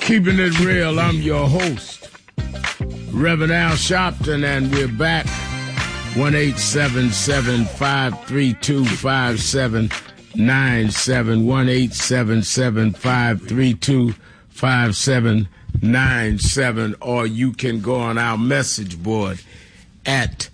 Keeping it real, I'm your host, Reverend Al Sharpton, and we're back. 1-877-532-5797, 1-877-532-5797, or you can go on our message board at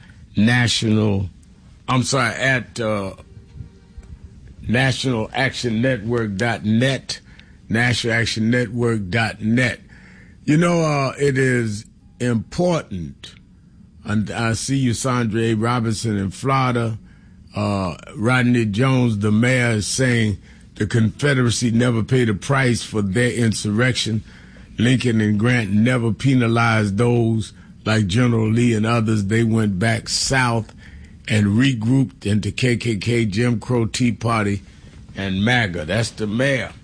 nationalactionnetwork.net, nationalactionnetwork.net. You know, it is important, and I see you, Sandra A. Robinson in Florida. Rodney Jones, the mayor, is saying the Confederacy never paid a price for their insurrection. Lincoln and Grant never penalized those like General Lee and others. They went back south and regrouped into KKK, Jim Crow, Tea Party, and MAGA. That's the mayor.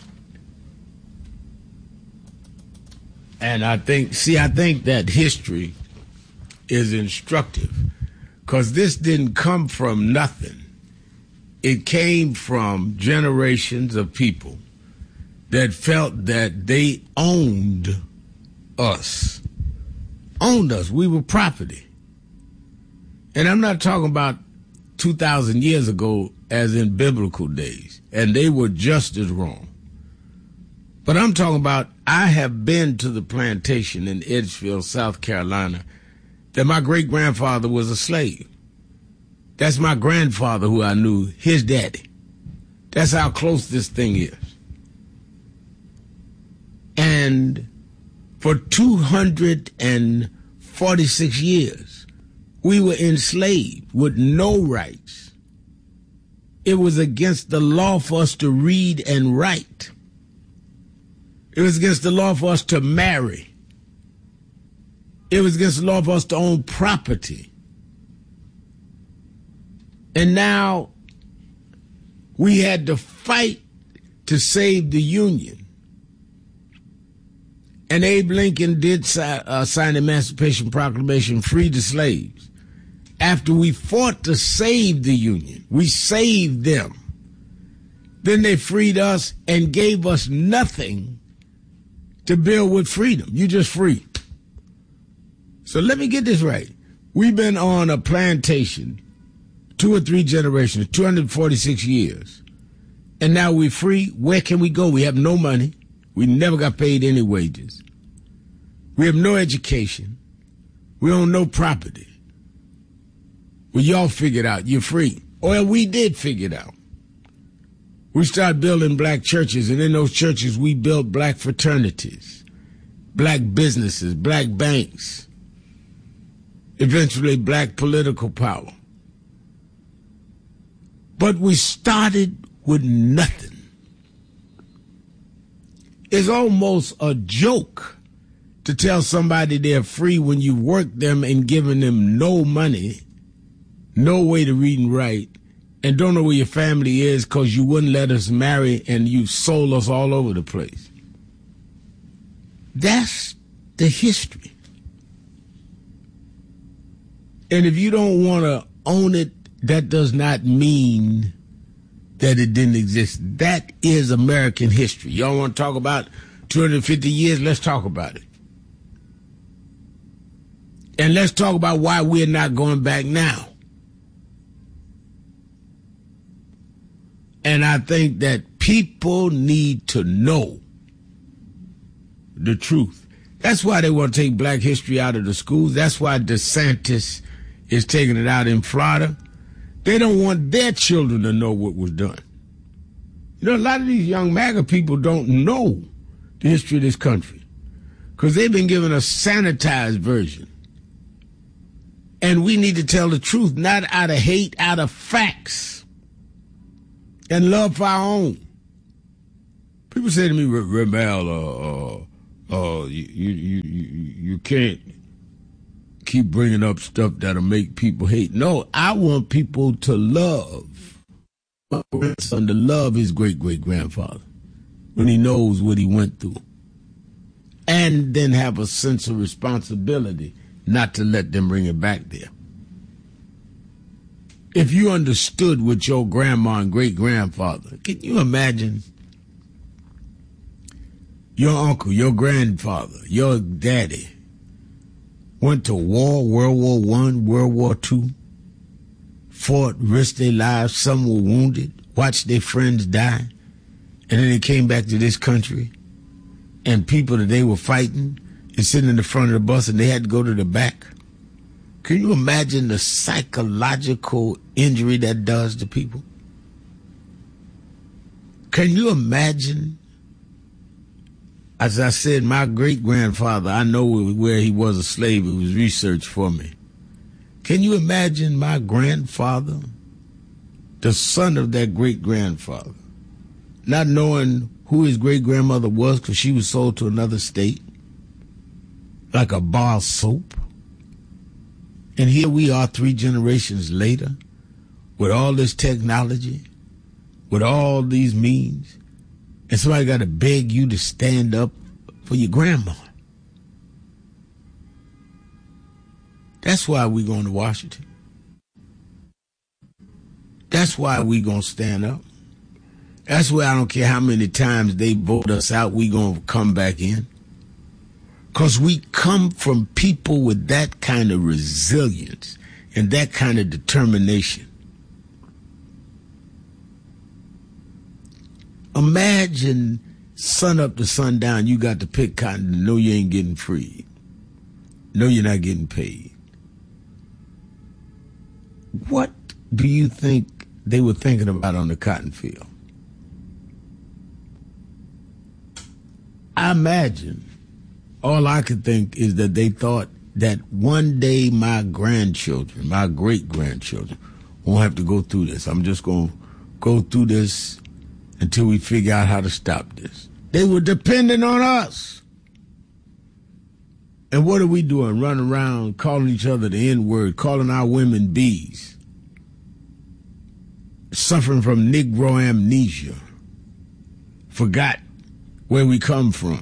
And I think that history is instructive, because this didn't come from nothing. It came from generations of people that felt that they owned us. We were property. And I'm not talking about 2,000 years ago as in biblical days, and they were just as wrong. But I'm talking about, I have been to the plantation in Edgefield, South Carolina, that my great-grandfather was a slave. That's my grandfather who I knew, his daddy. That's how close this thing is. And for 246 years, we were enslaved with no rights. It was against the law for us to read and write. It was against the law for us to marry. It was against the law for us to own property. And now we had to fight to save the Union. And Abe Lincoln did sign the Emancipation Proclamation, freed the slaves. After we fought to save the Union, we saved them. Then they freed us and gave us nothing to build with freedom. You just free. So let me get this right. We've been on a plantation 2 or 3 generations, 246 years. And now we're free. Where can we go? We have no money. We never got paid any wages. We have no education. We own no property. Well, y'all figured out you're free. Well, we did figure it out. We started building black churches, and in those churches we built black fraternities, black businesses, black banks, eventually black political power. But we started with nothing. It's almost a joke to tell somebody they're free when you worked them and given them no money, no way to read and write, and don't know where your family is because you wouldn't let us marry and you sold us all over the place. That's the history. And if you don't want to own it, that does not mean that it didn't exist. That is American history. Y'all want to talk about 250 years? Let's talk about it. And let's talk about why we're not going back now. And I think that people need to know the truth. That's why they want to take black history out of the schools. That's why DeSantis is taking it out in Florida. They don't want their children to know what was done. You know, a lot of these young MAGA people don't know the history of this country because they've been given a sanitized version. And we need to tell the truth, not out of hate, out of facts and love for our own. People say to me, Rebel, you can't keep bringing up stuff that'll make people hate. No, I want people to love my grandson, to love his great-great-grandfather when he knows what he went through. And then have a sense of responsibility not to let them bring it back there. If you understood what your grandma and great-grandfather, can you imagine Your uncle, your grandfather, your daddy went to war, World War I, World War II, fought, risked their lives, some were wounded, watched their friends die, and then they came back to this country, and people that they were fighting is sitting in the front of the bus and they had to go to the back. Can you imagine the psychological injury that does to people? Can you imagine? As I said, my great-grandfather, I know where he was a slave. It was research for me. Can you imagine my grandfather, the son of that great-grandfather, not knowing who his great-grandmother was because she was sold to another state, like a bar of soap? And here we are 3 generations later with all this technology, with all these means, and somebody got to beg you to stand up for your grandma. That's why we're going to Washington. That's why we're going to stand up. That's why I don't care how many times they vote us out, we're going to come back in. Because we come from people with that kind of resilience and that kind of determination. Imagine sun up to sundown, you got to pick cotton and know you ain't getting free. Know you're not getting paid. What do you think they were thinking about on the cotton field? I imagine all I could think is that they thought that one day my grandchildren, my great-grandchildren, won't have to go through this. I'm just going to go through this until we figure out how to stop this. They were dependent on us. And what are we doing? Running around calling each other the N-word, calling our women bees, suffering from Negro amnesia, forgot where we come from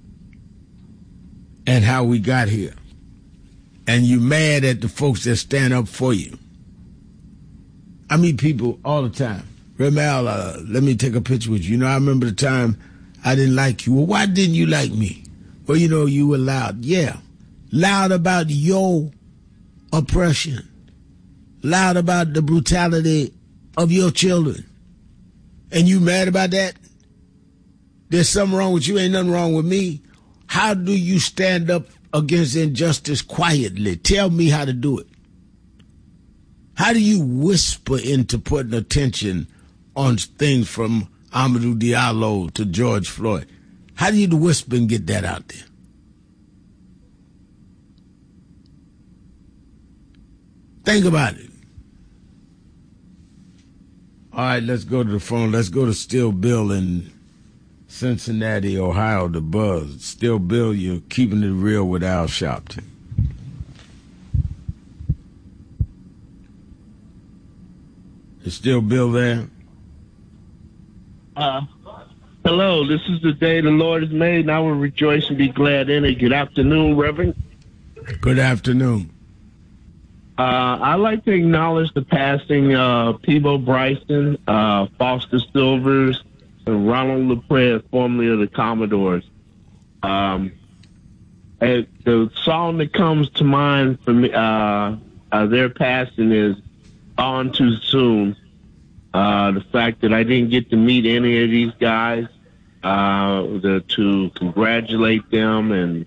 and how we got here. And you mad at the folks that stand up for you. I meet people all the time. Remal, let me take a picture with you. You know, I remember the time I didn't like you. Well, why didn't you like me? Well, you know, you were loud. Yeah. Loud about your oppression. Loud about the brutality of your children. And you mad about that? There's something wrong with you. Ain't nothing wrong with me. How do you stand up against injustice quietly? Tell me how to do it. How do you whisper into putting attention on things from Amadou Diallo to George Floyd? How do you whisper and get that out there? Think about it. All right, let's go to the phone. Let's go to Still Bill in Cincinnati, Ohio, the Buzz. Still Bill, you're keeping it real with Al Sharpton. Is Still Bill there? Hello, this is the day the Lord has made, and I will rejoice and be glad in it. Good afternoon, Reverend. Good afternoon. I'd like to acknowledge the passing of Peabo Bryson, Foster Silvers, and Ronald LaPrez, formerly of the Commodores. And the song that comes to mind for me, their passing is Gone Too Soon. The fact that I didn't get to meet any of these guys, to congratulate them and,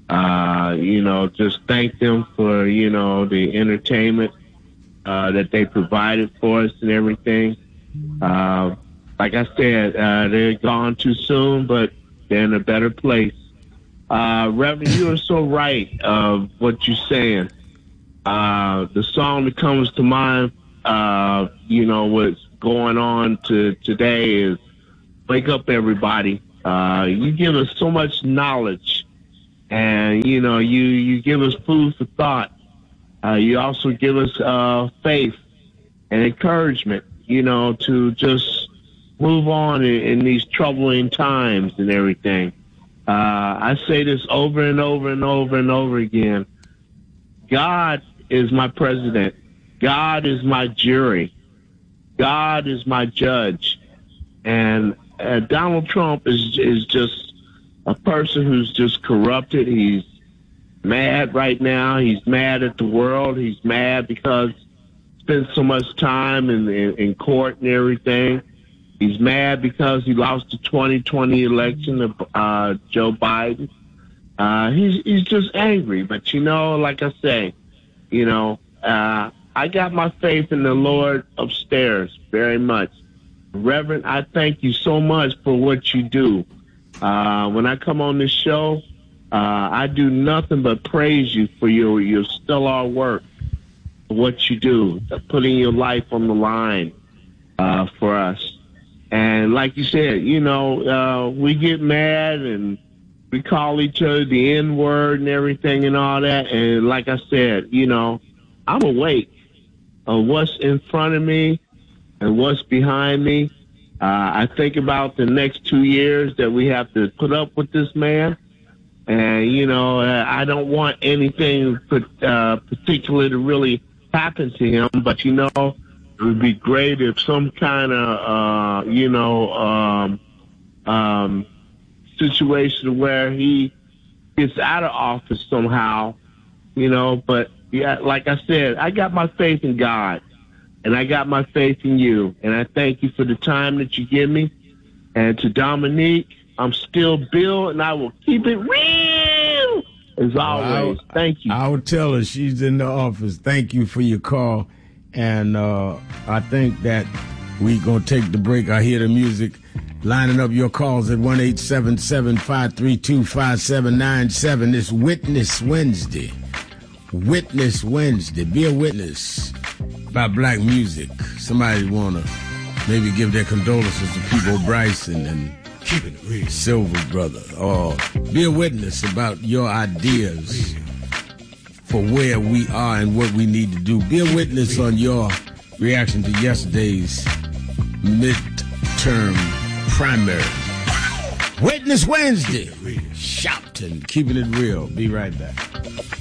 just thank them for, the entertainment that they provided for us and everything. Like I said, they're gone too soon, but they're in a better place. Reverend, you are so right of what you're saying. The song that comes to mind, what's going on today is Wake Up Everybody. You give us so much knowledge, and, you give us food for thought. You also give us faith and encouragement, to just move on in these troubling times and everything. I say this over and over and over and over again. God is my president. God is my jury. God is my judge. And Donald Trump is just a person who's just corrupted. He's mad right now. He's mad at the world. He's mad because he spent so much time in court and everything. He's mad because he lost the 2020 election of Joe Biden. He's just angry. But, like I say, I got my faith in the Lord upstairs very much. Reverend, I thank you so much for what you do. When I come on this show, I do nothing but praise you for your stellar work, what you do, putting your life on the line for us. And like you said, we get mad and we call each other the N-word and everything and all that. And like I said, I'm awake of what's in front of me and what's behind me. I think about the next 2 years that we have to put up with this man. And, I don't want anything particular to really happen to him. But, it would be great if some kind of, situation where he gets out of office somehow, But, yeah, like I said, I got my faith in God. And I got my faith in you. And I thank you for the time that you give me. And to Dominique, I'm still Bill, and I will keep it real as always. Thank you. I will tell her she's in the office. Thank you for your call. And I think that we're going to take the break. I hear the music. Lining up your calls at 1-877-532-5797. It's Witness Wednesday. Witness Wednesday. Be a witness about black music. Somebody want to maybe give their condolences to Peabo Bryson and keep it real, Silver Brother. Or be a witness about your ideas for where we are and what we need to do. Be a witness on your reaction to yesterday's midterm primary. Witness Wednesday. Shouting, keeping it real. Be right back.